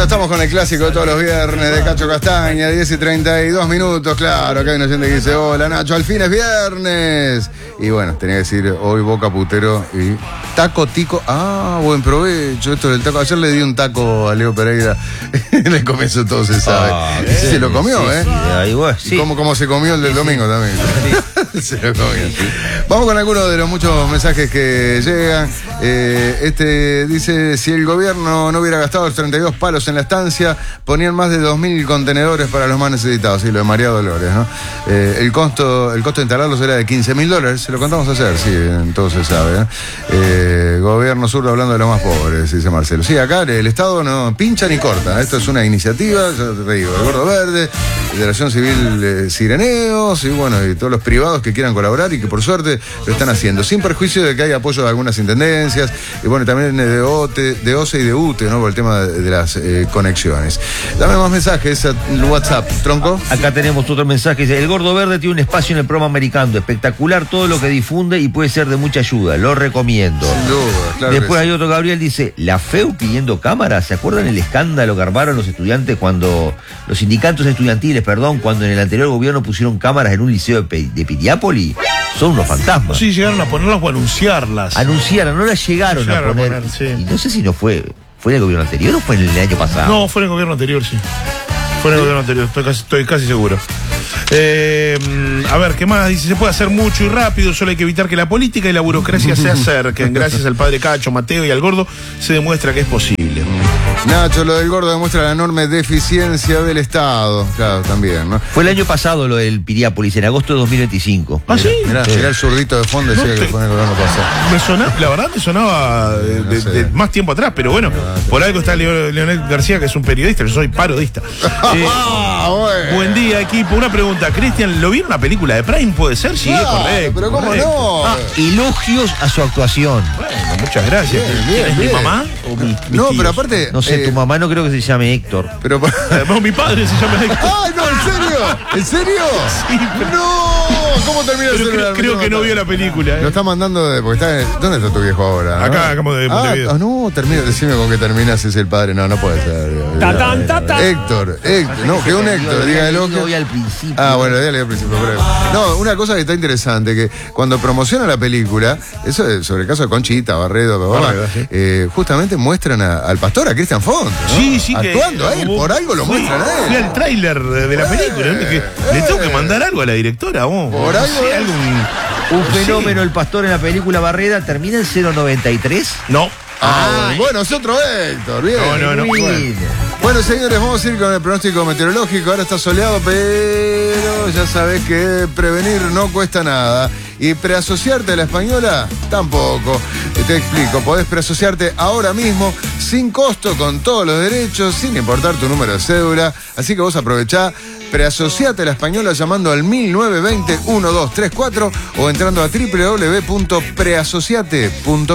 estamos con el clásico de todos los viernes de Cacho Castaña, 10:32. Claro, acá hay una gente que dice, hola Nacho, al fin es viernes. Y bueno, tenía que decir hoy Boca Putero y taco tico. Ah, buen provecho esto del taco. Ayer le di un taco a Leo Pereira. En el comienzo todo se sabe. Sí, se lo comió, sí, ¿eh? Sí, ahí va, sí. Como se comió el del domingo también. Se lo comió. Vamos con algunos de los muchos mensajes que llegan. Este dice, si el gobierno no hubiera gastado los 32 palos en la estancia, ponían más de 2.000 contenedores para los más necesitados. Sí, lo de María Dolores, ¿no? El costo de instalarlos era de $15.000. Se lo contamos ayer, sí, entonces se sabe, ¿eh? Gobierno sur hablando de los más pobres, dice Marcelo. Sí, acá el Estado no pincha ni corta. Esto es una iniciativa, ya te digo, el Gordo Verde, Federación Civil Sireneos y bueno, y todos los privados que quieran colaborar y que por suerte lo están haciendo, sin perjuicio de que hay apoyo de algunas intendencias y bueno, también de OCE y de UTE, ¿no? Por el tema de las conexiones. Dame más mensajes al WhatsApp, Tronco. Acá tenemos otro mensaje, dice, el Gordo Verde tiene un espacio en el programa americano, espectacular todo lo que difunde y puede ser de mucha ayuda, lo recomiendo. Sin duda, claro. Después hay otro, Gabriel, dice, la FEU pidiendo cámaras, ¿se acuerdan el escándalo que armaron los estudiantes los sindicatos estudiantiles, cuando en el anterior gobierno pusieron cámaras en un liceo de Piriápolis? Son unos fantasmas. Sí, llegaron a ponerlas o anunciarlas. Anunciaron, no las llegaron a poner. Sí. Y no sé si no fue en el gobierno anterior o fue en el año pasado. No, fue en el gobierno anterior, sí. Fue en el gobierno anterior, estoy casi seguro. A ver, ¿qué más? Dice, se puede hacer mucho y rápido, solo hay que evitar que la política y la burocracia se acerquen. Gracias al padre Cacho, Mateo y al Gordo se demuestra que es posible. Nacho, lo del Gordo demuestra la enorme deficiencia del Estado. Claro, también, ¿no? Fue el año pasado lo del Piriápolis, en agosto de 2025. ¿Ah, sí? Mirá el zurdito de fondo decía que fue en el gobierno pasado. La verdad me sonaba de más tiempo atrás, pero bueno, por algo está Leonel García, que es un periodista, yo soy parodista. Bueno. Buen día, equipo. Una pregunta, Cristian, ¿lo vieron una película de Prime? ¿Puede ser? Sí, Claro, correcto. pero ¿cómo correcto. no? Elogios a su actuación. Bueno, muchas gracias. Bien, ¿Es bien. mi mamá o mis No, tíos? pero aparte. No sé, tu mamá no creo que se llame Héctor. Pero. No, mi padre se llama Héctor. ¡Ay, no! ¿En serio? ¿En serio? Sí, pero- ¡No! ¿Cómo termina el Pero celular? creo que no vio la película. Lo está mandando de. Porque está. ¿Dónde está tu viejo ahora? Acá, como de Montevideo. No, termina, decime con qué termina si es el padre. No puede ser. Héctor. No, que un Héctor, dígalo que. Hoy al principio. Ah, bueno, dígale al principio. Pero... No, una cosa que está interesante, que cuando promociona la película, eso es sobre el caso de Conchita, Barredo, justamente muestran al pastor, a Cristian Font, ¿no? Sí, que actuando a él, por algo lo muestran a él. Fui al tráiler de la película. Le tengo que mandar algo a la directora. Por algo. Sí, Un fenómeno, el pastor en la película Barreda, termina en 0.93. No. Bueno, es otro Héctor, bien. No. Bueno, señores, vamos a ir con el pronóstico meteorológico. Ahora está soleado, pero ya sabés que prevenir no cuesta nada. Y preasociarte a la española, tampoco. Te explico, podés preasociarte ahora mismo, sin costo, con todos los derechos, sin importar tu número de cédula. Así que vos aprovechá, preasociate a la española llamando al 1920-1234 o entrando a www.preasociate.com.